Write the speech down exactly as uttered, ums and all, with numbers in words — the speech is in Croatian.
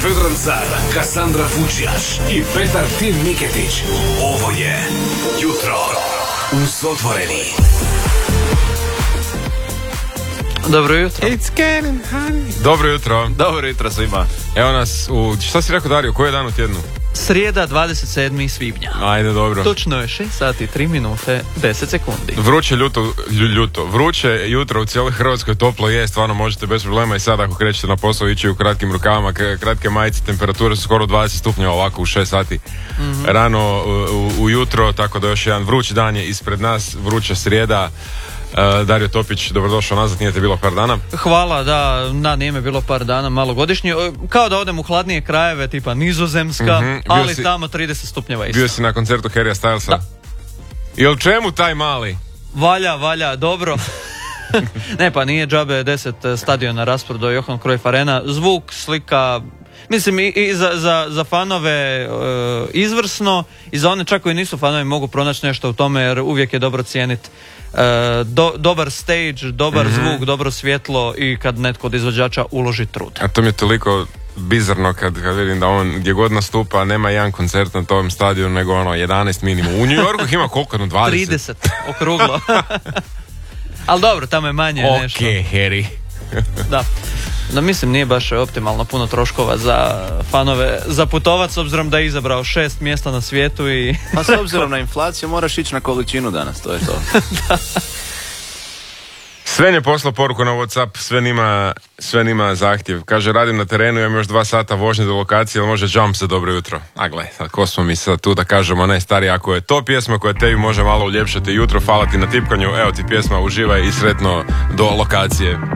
Vedran Car, Kassandra Fučjaš i Petar Tim Miketić. Ovo je Jutro uz Otvoreni. Dobro jutro. It's getting honey. Dobro jutro. Dobro jutro svima. Evo nas u... Šta si rekao, Dario, koji je dan u tjednu? Srijeda, dvadeset sedmog svibnja. Ajde, dobro. Točno je šest sati, tri minute, deset sekundi. Vruće ljuto, ljuto. Vruće jutro u cijeloj Hrvatskoj, toplo je, stvarno možete bez problema i sad ako krećete na posao ići u kratkim rukavama, kratke majice, temperature su skoro dvadeset stupnjeva ovako u šest sati. Mm-hmm. Rano u, u jutro, tako da još jedan vruć dan je ispred nas, vruća srijeda. Uh, Dario Topić, dobrodošao nazad, nije te bilo par dana. Hvala, da, da, nije me bilo par dana, malo godišnje. Kao da odem u hladnije krajeve, tipa Nizozemska, mm-hmm. ali si, tamo trideset stupnjeva isto. Bio si na koncertu Harrya Stylesa? Da. Jel čemu taj mali? Valja, valja, dobro. Ne, pa nije džabe deset stadiona rasprodao Johan Cruyff Arena. Zvuk, slika, mislim i, i za, za, za fanove e, izvrsno, i za one čak koji nisu fanovi mogu pronaći nešto u tome, jer uvijek je dobro cijeniti e, do, dobar stage, dobar mm-hmm. zvuk, dobro svjetlo i kad netko od izvođača uloži trud. A to mi je toliko bizarno kad, kad vidim da on gdje god nastupa nema jedan koncert na tom stadionu nego ono jedanaest minimum. U New Yorku ima koliko? No, dvadeset? trideset, okruglo. Ali dobro, tamo je manje okay, nešto. Ok, Harry. Da. Da, mislim, nije baš optimalno puno troškova za fanove za putovat, s obzirom da je izabrao šest mjesta na svijetu i... Pa s obzirom na inflaciju moraš ići na količinu danas, to je to. Da. Sven je poslao poruku na WhatsApp, sve nima, sve nima zahtjev. Kaže, radim na terenu, imam još dva sata vožnje do lokacije, ali može jump se, dobro jutro. A gle, sad ko smo mi sad tu da kažemo, ne stari, ako je to pjesma koja tebi može malo uljepšati jutro, hvala ti na tipkanju, evo ti pjesma, uživaj i sretno do lokacije.